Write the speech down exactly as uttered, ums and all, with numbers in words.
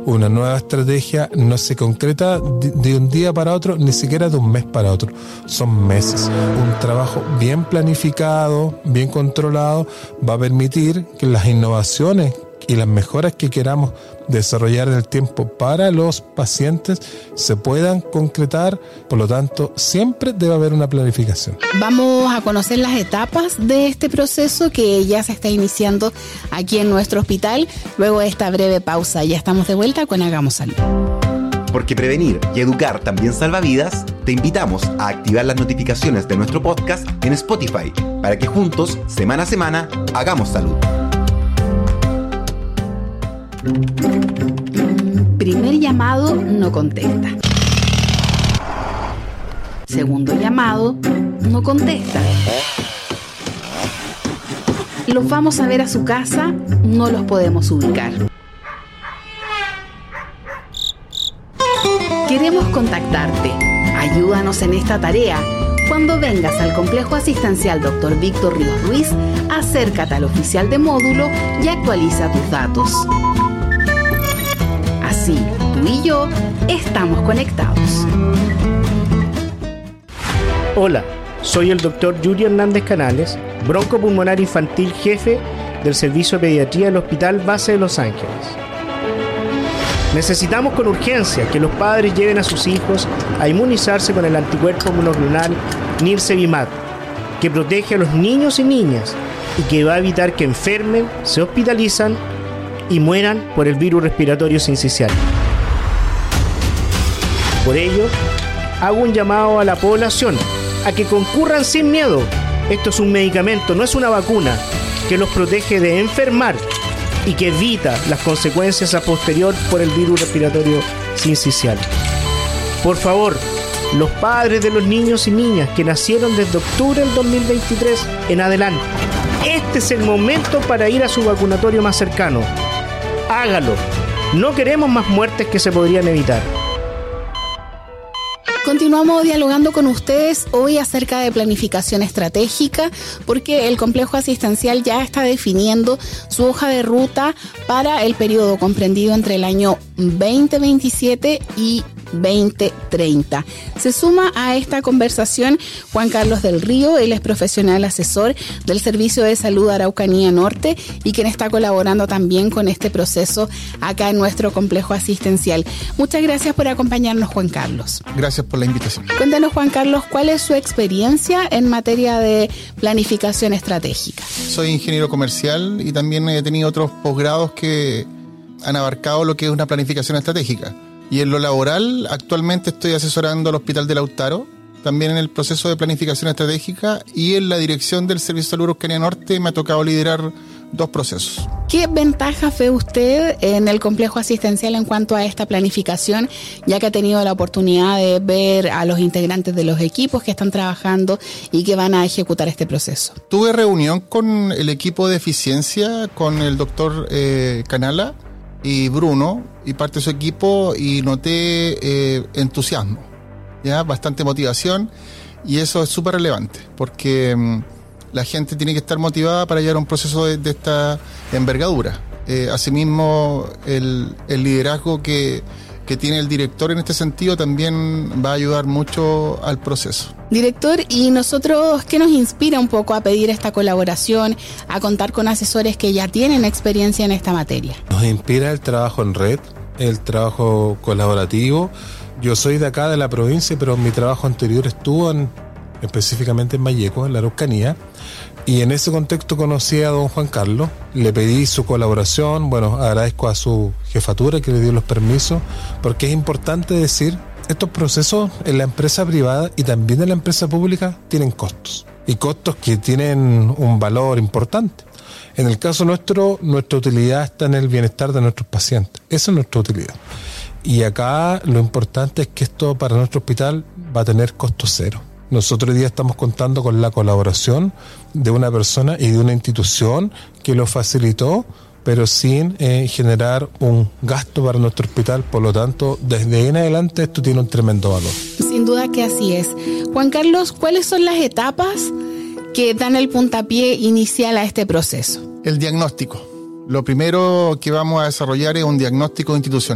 Una nueva estrategia no se concreta de, de un día para otro, ni siquiera de un mes para otro. Son meses. Un trabajo bien planificado, bien controlado, va a permitir que las innovaciones y las mejoras que queramos desarrollar en el tiempo para los pacientes se puedan concretar. Por lo tanto, siempre debe haber una planificación. Vamos a conocer las etapas de este proceso que ya se está iniciando aquí en nuestro hospital. Luego de esta breve pausa, ya estamos de vuelta con Hagamos Salud. Porque prevenir y educar también salva vidas, te invitamos a activar las notificaciones de nuestro podcast en Spotify para que juntos, semana a semana, hagamos salud. Primer llamado, no contesta. Segundo llamado, no contesta. Los vamos a ver a su casa, no los podemos ubicar. Queremos contactarte. Ayúdanos en esta tarea. Cuando vengas al Complejo Asistencial doctor Víctor Ríos Ruiz, acércate al oficial de módulo y actualiza tus datos. Así, tú y yo estamos conectados. Hola, soy el doctor Yuri Hernández Canales, broncopulmonar infantil jefe del Servicio de Pediatría del Hospital Base de Los Ángeles. Necesitamos con urgencia que los padres lleven a sus hijos a inmunizarse con el anticuerpo monoclonal Nirsevimab, que protege a los niños y niñas y que va a evitar que enfermen, se hospitalizan y mueran por el virus respiratorio sincicial. Por ello, hago un llamado a la población a que concurran sin miedo. Esto es un medicamento, no es una vacuna, que los protege de enfermar y que evita las consecuencias a posterior por el virus respiratorio sincicial. Por favor, los padres de los niños y niñas que nacieron desde octubre del dos mil veintitrés en adelante, este es el momento para ir a su vacunatorio más cercano. Hágalo. No queremos más muertes que se podrían evitar. Continuamos dialogando con ustedes hoy acerca de planificación estratégica, porque el complejo asistencial ya está definiendo su hoja de ruta para el periodo comprendido entre el año veinte veintisiete y veinte treinta. Se suma a esta conversación Juan Carlos del Río. Él es profesional asesor del Servicio de Salud Araucanía Norte y quien está colaborando también con este proceso acá en nuestro complejo asistencial. Muchas gracias por acompañarnos, Juan Carlos. Gracias por la invitación. Cuéntanos, Juan Carlos, ¿cuál es su experiencia en materia de planificación estratégica? Soy ingeniero comercial y también he tenido otros posgrados que han abarcado lo que es una planificación estratégica. Y en lo laboral, actualmente estoy asesorando al Hospital de Lautaro, también en el proceso de planificación estratégica, y en la dirección del Servicio de Salud Araucanía Norte me ha tocado liderar dos procesos. ¿Qué ventajas ve usted en el complejo asistencial en cuanto a esta planificación, ya que ha tenido la oportunidad de ver a los integrantes de los equipos que están trabajando y que van a ejecutar este proceso? Tuve reunión con el equipo de eficiencia, con el doctor eh, Canala y Bruno y parte de su equipo, y noté eh, entusiasmo, ya bastante motivación, y eso es súper relevante porque um, la gente tiene que estar motivada para llevar un proceso de, de esta envergadura. Eh, asimismo, el, el liderazgo que, que tiene el director en este sentido también va a ayudar mucho al proceso. Director, ¿y nosotros qué nos inspira un poco a pedir esta colaboración, a contar con asesores que ya tienen experiencia en esta materia? Nos inspira el trabajo en red, el trabajo colaborativo. Yo soy de acá, de la provincia, pero mi trabajo anterior estuvo en, específicamente en Valleco, en la Araucanía, y en ese contexto conocí a don Juan Carlos, le pedí su colaboración. Bueno, agradezco a su jefatura que le dio los permisos, porque es importante decir, estos procesos en la empresa privada y también en la empresa pública tienen costos, y costos que tienen un valor importante. En el caso nuestro, nuestra utilidad está en el bienestar de nuestros pacientes. Esa es nuestra utilidad. Y acá lo importante es que esto para nuestro hospital va a tener costo cero. Nosotros hoy día estamos contando con la colaboración de una persona y de una institución que lo facilitó, pero sin eh, generar un gasto para nuestro hospital. Por lo tanto, desde ahí en adelante esto tiene un tremendo valor. Sin duda que así es. Juan Carlos, ¿cuáles son las etapas que dan el puntapié inicial a este proceso? El diagnóstico. Lo primero que vamos a desarrollar es un diagnóstico institucional.